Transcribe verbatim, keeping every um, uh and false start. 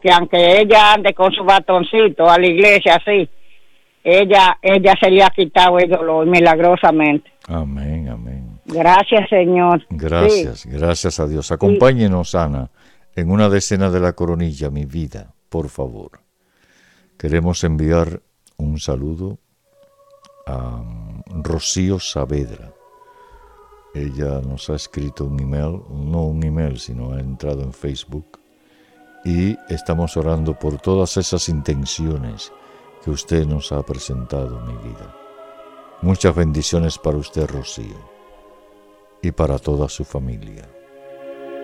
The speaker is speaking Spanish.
que aunque ella ande con su batoncito a la iglesia así, ella ella se le ha quitado el dolor milagrosamente. Amén, amén. Gracias, Señor. Gracias, Sí. gracias a Dios. Acompáñenos, Ana, en una decena de la coronilla, mi vida, por favor. Queremos enviar un saludo a Rocío Saavedra. Ella nos ha escrito un email, no un email, sino ha entrado en Facebook, y estamos orando por todas esas intenciones que usted nos ha presentado, mi vida. Muchas bendiciones para usted, Rocío, y para toda su familia.